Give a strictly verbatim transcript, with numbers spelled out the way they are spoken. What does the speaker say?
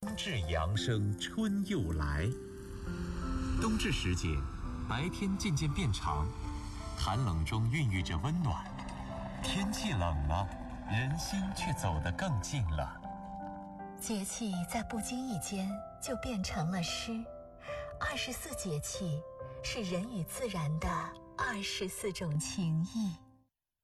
至阳生春又来。冬至时节，白天渐渐变长，寒冷中孕育着温暖。天气冷了，人心却走得更近了。 节气在不经意间就变成了诗。二十四节气是人与自然的二十四种情谊。